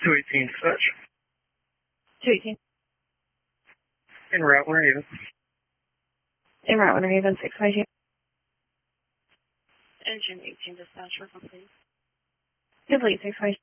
218 dispatch. 218. En route, Winter Haven. En route, Winter Haven, 652. Engine 18 dispatch, for complete. Complete, 652.